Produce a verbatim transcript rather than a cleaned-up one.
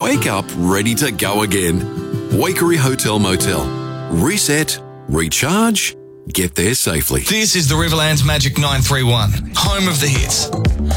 wake up ready to go again. Waikerie Hotel Motel. Reset, recharge, get there safely. This is the Riverlands Magic nine three one, home of the hits.